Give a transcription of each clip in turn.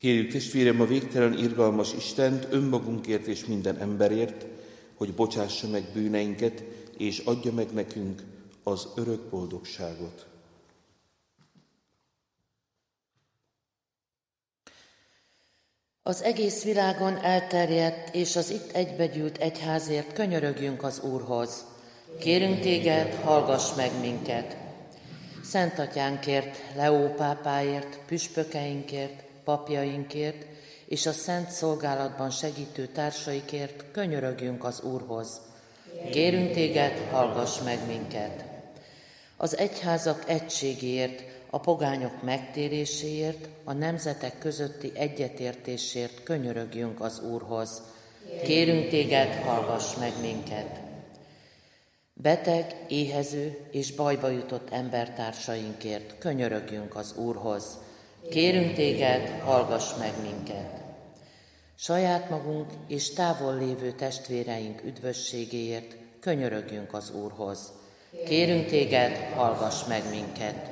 Kérjük, testvérem, a végtelen irgalmas Istent önmagunkért és minden emberért, hogy bocsássa meg bűneinket, és adja meg nekünk az örök boldogságot. Az egész világon elterjedt és az itt egybegyűlt egyházért könyörögjünk az Úrhoz. Kérünk téged, hallgass meg minket! Szent Atyánkért, Leó pápáért, püspökeinkért, papjainkért és a szent szolgálatban segítő társaikért könyörögjünk az Úrhoz. Kérünk téged, hallgass meg minket! Az egyházak egységéért, a pogányok megtéréséért, a nemzetek közötti egyetértésért könyörögjünk az Úrhoz. Kérünk téged, hallgass meg minket! Beteg, éhező és bajba jutott embertársainkért könyörögjünk az Úrhoz. Kérünk téged, hallgass meg minket! Saját magunk és távol lévő testvéreink üdvösségéért könyörögjünk az Úrhoz. Kérünk téged, hallgass meg minket!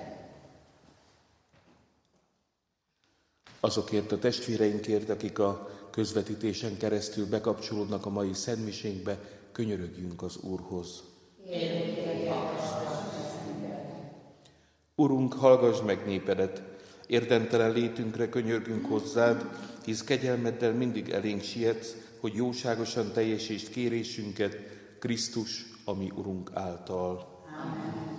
Azokért a testvéreinkért, akik a közvetítésen keresztül bekapcsolódnak a mai szentmisénkbe, könyörögjünk az Úrhoz. Urunk, hallgass meg népedet, érdemtelen létünkre könyörgünk hozzád, hisz kegyelmeddel mindig elénk sietsz, hogy jóságosan teljesítsd kérésünket Krisztus, a mi Urunk által. Amen.